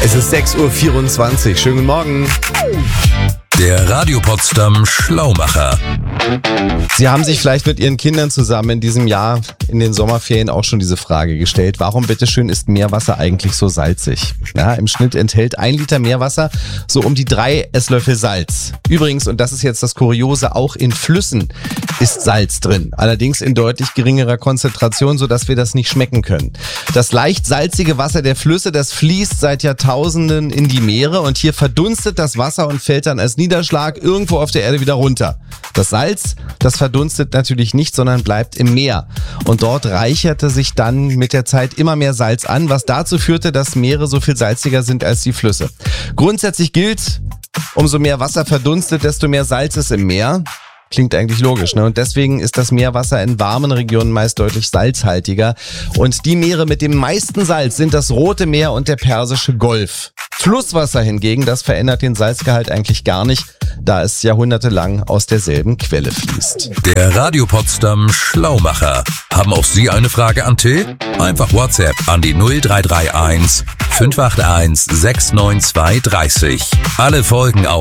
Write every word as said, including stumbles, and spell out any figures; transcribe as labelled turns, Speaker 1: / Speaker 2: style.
Speaker 1: Es ist sechs Uhr vierundzwanzig. Schönen guten Morgen.
Speaker 2: Der Radio Potsdam Schlaumacher.
Speaker 1: Sie haben sich vielleicht mit Ihren Kindern zusammen in diesem Jahr in den Sommerferien auch schon diese Frage gestellt. Warum bitteschön ist Meerwasser eigentlich so salzig? Ja, im Schnitt enthält ein Liter Meerwasser so um die drei Esslöffel Salz. Übrigens, und das ist jetzt das Kuriose, auch in Flüssen ist Salz drin. Allerdings in deutlich geringerer Konzentration, sodass wir das nicht schmecken können. Das leicht salzige Wasser der Flüsse, das fließt seit Jahrtausenden in die Meere und hier verdunstet das Wasser und fällt dann als Niederschlag irgendwo auf der Erde wieder runter. Das Salz, das verdunstet natürlich nicht, sondern bleibt im Meer. Und dort reicherte sich dann mit der Zeit immer mehr Salz an, was dazu führte, dass Meere so viel salziger sind als die Flüsse. Grundsätzlich gilt, umso mehr Wasser verdunstet, desto mehr Salz ist im Meer. Klingt eigentlich logisch, ne? Und deswegen ist das Meerwasser in warmen Regionen meist deutlich salzhaltiger. Und die Meere mit dem meisten Salz sind das Rote Meer und der Persische Golf. Flusswasser hingegen, das verändert den Salzgehalt eigentlich gar nicht, da es jahrhundertelang aus derselben Quelle fließt.
Speaker 2: Der Radio Potsdam Schlaumacher. Haben auch Sie eine Frage an Till? Einfach WhatsApp an die null drei drei eins fünf acht eins sechs neun zwei drei null. Alle Folgen auf